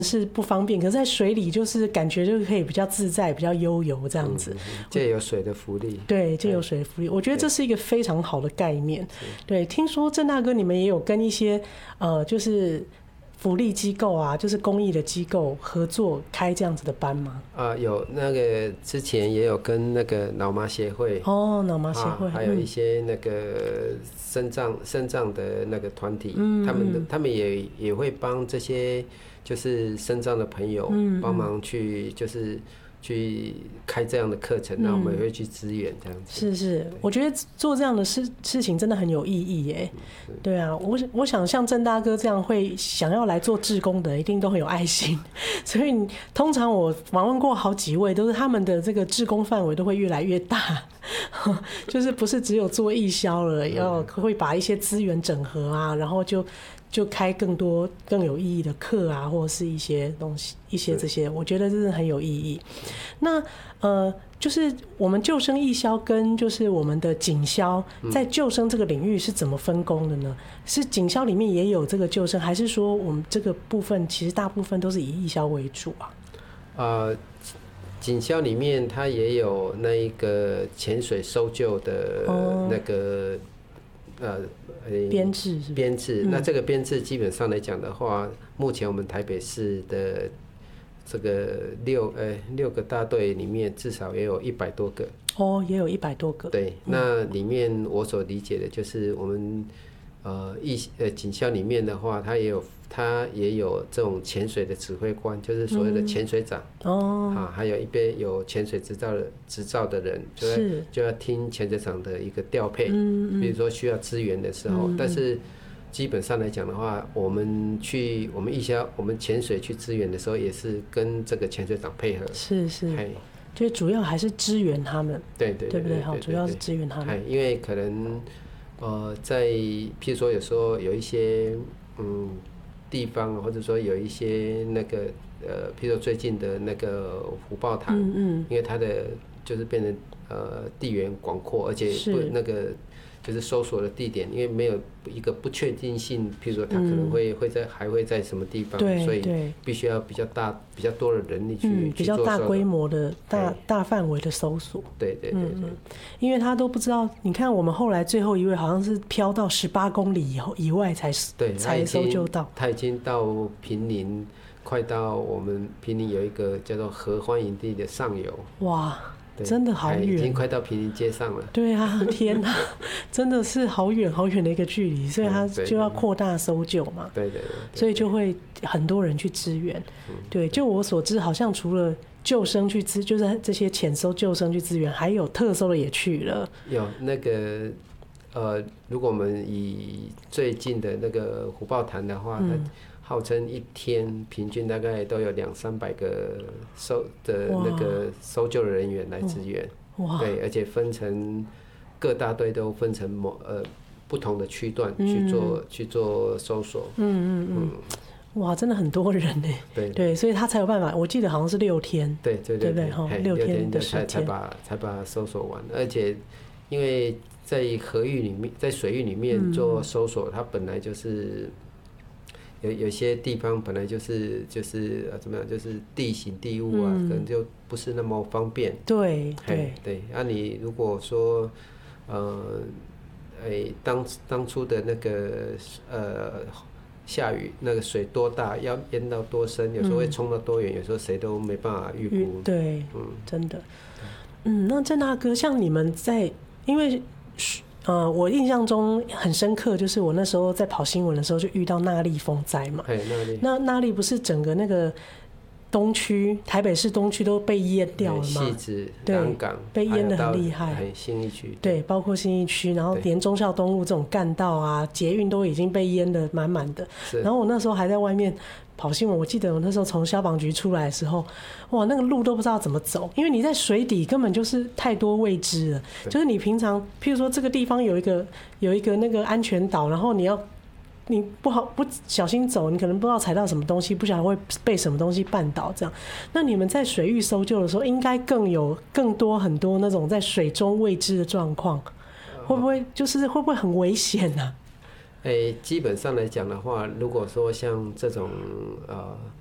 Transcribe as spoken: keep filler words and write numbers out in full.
是不方便，可是在水里就是感觉就是可以比较自在，比较悠游这样子。 借由水的浮力， 对，借由水的浮力，我觉得这是一个非常好的概念。对，听说郑大哥你们也有跟一些呃，就是福利机构啊，就是公益的机构合作开这样子的班吗？ 啊、呃，有那个之前也有跟那个脑麻协会哦，脑麻协会、啊， 还有一些那个身障身障的那个团体，嗯、他们的他们也也会帮这些就是身障的朋友帮忙去就是。去开这样的课程，那我们也会去支援这样子。 是是，我觉得做这样的事事情真的很有意义耶。对啊，我我想像郑大哥这样会想要来做志工的，一定都很有爱心。所以通常我访问过好几位，都是他们的这个志工范围都会越来越大，就是不是只有做义消了，要会把一些资源整合啊，然后就。就开更多更有意义的课啊，或者是一些东西，一些这些，我觉得真的很有意义。那呃，就是我们救生义消跟就是我们的警消，在救生这个领域是怎么分工的呢？是警消里面也有这个救生，还是说我们这个部分其实大部分都是以义消为主啊？ 呃，警消里面它也有那一个潜水搜救的那个。哦呃， 编制是编制。那这个编制基本上来讲的话，目前我们台北市的这个六呃六个大队里面，至少也有一百多个。 哦，也有一百多个。 对，那里面我所理解的就是我们呃一呃警校里面的话，它也有它也有这种潜水的指挥官，就是所谓的潜水长。嗯、哦。啊，还有一边有潜水执照的执照的人，就要就要听潜水长的一个调配。嗯嗯。比如说需要支援的时候，嗯嗯但是基本上来讲的话，我们去我们义消我们潜水去支援的时候，也是跟这个潜水长配合。 是是。就主要还是支援他们。 对对 对, 对, 对, 对, 对, 对, 对， 主要是支援他们。 因为可能呃在譬如说有时候有一些嗯。地方或者说有一些那个呃，譬如说最近的那个虎豹潭，嗯嗯因为它的就是变成呃地缘广阔，而且不那个就是搜索的地点，因为没有一个不确定性，譬如说它可能会、嗯、会在还会在什么地方，所以必须要比较大比较多的人力去、嗯、 比较大规模的大大范围的搜索。 对对对 对, 对、嗯， 因为他都不知道，你看我们后来最后一位好像是飘到十八公里以后以外才对才搜救到， 他已经到坪林，快到我们坪林有一个叫做合欢营地的上游。哇！ 真的好远， 已经快到坪林街上了。 对啊，天哪，真的是好远好远的一个距离，所以他就要扩大搜救嘛。 对对 对, 对, 对。 所以就会很多人去支援。对，就我所知，好像除了救生去支，就是这些潜搜救生去支援，还有特搜的也去了。 有那个呃，如果我们以最近的那个虎豹潭的话，嗯号称一天平均大概都有两三百个搜的那个搜救的人员来支援，对，而且分成各大队都分成某呃不同的区段去做、嗯、去做搜索。 嗯嗯嗯。哇，真的很多人呢。对对，所以他才有办法。我记得好像是六天。 对对对对， 对六天的时间才把才把搜索完，而且因为在河域里面，在水域里面做搜索，嗯、它本来就是。有有些地方本来就是就是呃怎么样，就是地形地物啊、嗯，可能就不是那么方便。 对对对，那、啊、你如果说呃，哎、欸、当当初的那个呃下雨那个水多大，要淹到多深，有时候会冲到多远、嗯，有时候谁都没办法预估。 对，嗯，真的。嗯，那郑大哥，像你们在因为。呃，我印象中很深刻，就是我那时候在跑新闻的时候就遇到纳莉风灾嘛。那纳莉不是整个那个东区，台北市东区都被淹掉了嘛？ 汐止、南港被淹得很厉害。 信义区对，包括信义区，然后连忠孝东路这种干道啊、捷运都已经被淹得满满的。然后我那时候还在外面跑新闻，我记得我那时候从消防局出来的时候，哇，那个路都不知道怎么走，因为你在水底根本就是太多未知了。就是你平常，譬如说这个地方有一个有一个那个安全岛，然后你要你不好不小心走，你可能不知道踩到什么东西，不晓得会被什么东西绊倒这样。那你们在水域搜救的时候，应该更有更多很多那种在水中未知的状况，会不会就是会不会很危险啊？ 欸、基本上来讲的话，如果说像这种呃